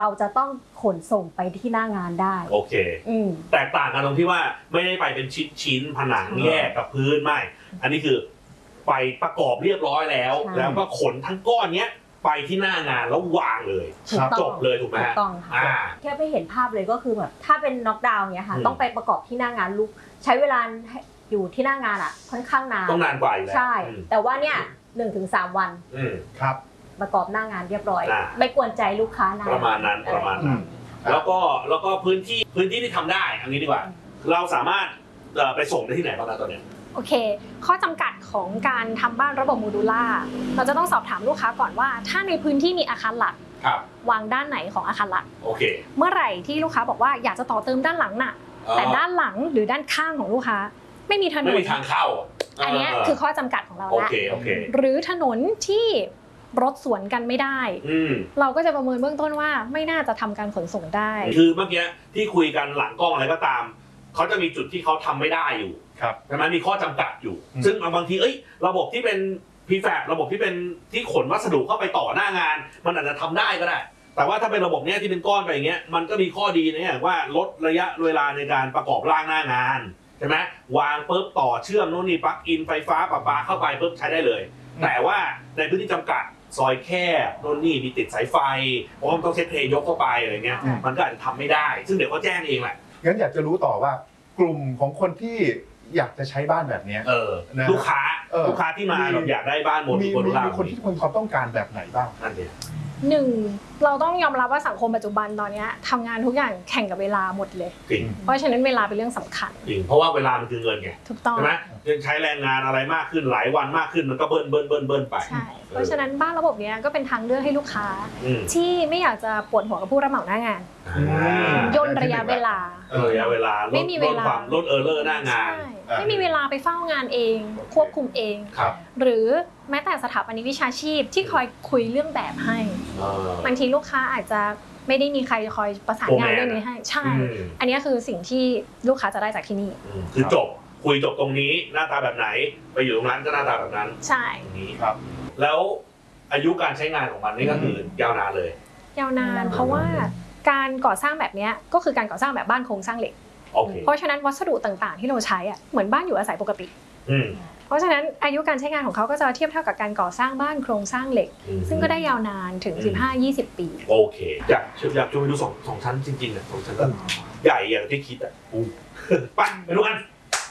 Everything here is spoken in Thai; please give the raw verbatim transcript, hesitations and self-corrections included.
เราจะต้องขนส่งไปที่หน้างานได้โอเคอืมแตกต่างกันตรงที่ว่าไม่ได้ไปเป็นชิ้นชิ้นผนังแยกกับพื้นไม่อันนี้คือไปประกอบเรียบร้อยแล้วแล้วก็ขนทั้งก้อนเนี้ยไปที่หน้างานแล้ววางเลยจบเลยถูกไหมถูกต้องค่ะแค่ไม่เห็นภาพเลยก็คือแบบถ้าเป็นน็อกดาวน์เนี้ยค่ะต้องไปประกอบที่หน้างานลูกใช้เวลาอยู่ที่หน้างานอ่ะค่อนข้างนานต้องนานกว่าอยู่แล้วใช่แต่ว่าเนี่ยหนึ่งถึงสามวันครับประกอบหน้างานเรียบร้อยไม่กวนใจลูกค้านานประมาณนั้นประมาณนั้นแล้วก็แล้วก็พื้นที่พื้นที่ที่ทำได้อันนี้ดีกว่าเราสามารถไปส่งได้ที่ไหนบ้างตอนนี้โอเคข้อจำกัดของการทำบ้านระบบโมดูล่าเราจะต้องสอบถามลูกค้าก่อนว่าถ้าในพื้นที่มีอาคารหลักวางด้านไหนของอาคารหลักโอเคเมื่อไหร่ที่ลูกค้าบอกว่าอยากจะต่อเติมด้านหลังน่ะแต่ด้านหลังหรือด้านข้างของลูกค้าไม่มีถนนไม่มีทางเข้าอันนี้คือข้อจำกัดของเราแล้วหรือถนนที่รถสวนกันไม่ได้เราก็จะประเมินเบื้องต้นว่าไม่น่าจะทำการขนส่งได้คือเมื่อกี้ที่คุยกันหลังกล้องอะไรก็ตามเขาจะมีจุดที่เขาทำไม่ได้อยู่ใช่ไหมมีข้อจำกัดอยู่ซึ่งบางทีเอ้ยระบบที่เป็นพีแฟบระบบที่เป็นที่ขนวัสดุเข้าไปต่อหน้างานมันอาจจะทำได้ก็ได้แต่ว่าถ้าเป็นระบบเนี้ยที่เป็นก้อนไปอย่างเงี้ยมันก็มีข้อดีนะอย่างว่าลดระยะเวลาในการประกอบร่างหน้างานใช่ไหมวางปุ๊บต่อเชื่อมโน่นนี่ปลั๊กอินไฟฟ้าประปาเข้าไปปุ๊บใช้ได้เลยแต่ว่าในพื้นที่จำกัดซอยแคบโน่นนี่มีติดสายไฟเพราะมันต้องเซตเพลย์ยกเข้าไปอะไรเงี้ยมันก็อาจจะทำไม่ได้ซึ่งเดี๋ยวเขาแจ้งเองแหละงั้นอยากจะรู้ต่อว่ากลุ่มของคนที่อยากจะใช้บ้านแบบนี้ลูกค้าลูกค้าที่มาแบบอยากได้บ้านโมดูล่ามีคนที่มีความต้องการแบบไหนบ้างนั่นเองหนึ่งเราต้องยอมรับว่าสังคมปัจจุบันตอนนี้ทำงานทุกอย่างแข่งกับเวลาหมดเลยเพราะฉะนั้นเวลาเป็นเรื่องสำคัญจริงเพราะว่าเวลามันคือเงินไงถูกต้องใช่ไหมยังใช้แรงงานอะไรมากขึ้นหลายวันมากขึ้นมันก็เบิ้ลเบิ้ลเบิ้ลเบิ้ลไปใช่เพราะฉะนั้นบ้านระบบนี้ก็เป็นทางเลือกให้ลูกค้าที่ไม่อยากจะปวดหัวกับผู้รับเหมาหน้างานย่นระยะเวลาระยะเวลาไม่มีเวลาลดเออร์เลอร์หน้างานไม่มีเวลาไปเฝ้างานเองควบคุมเองหรือแม้แต่สถาปนิกวิชาชีพที่คอยคุยเรื่องแบบให้บางทีลูกค้าอาจจะไม่ได้มีใครคอยประสานงานเรื่องนี้ให้ใช่อันนี้คือสิ่งที่ลูกค้าจะได้จากที่นี่คือจบคุยจบตรงนี้หน้าตาแบบไหนไปอยู่ตรงนั้นก็หน้าตาแบบนั้นใช่นี้ครับแล้วอายุการใช้งานของมันนี่ก็คือยาวนานเลยยาวนานเพราะว่าการก่อสร้างแบบนี้ก็คือการก่อสร้างแบบบ้านโครงสร้างเหล็กเพราะฉะนั้นวัสดุต่างๆที่เราใช้อ่ะเหมือนบ้านอยู่อาศัยปกติเพราะฉะนั้นอายุการใช้งานของเขาก็จะเทียบเท่ากับการก่อสร้างบ้านโครงสร้างเหล็กซึ่งก็ได้ยาวนานถึง สิบห้าถึงยี่สิบ ปีโอเคอยากอยากชวนไปดูสองสองชั้นจริงๆอ่ะสองชั้นใหญ่อย่างที่คิดอ่ะไปไปดูกัน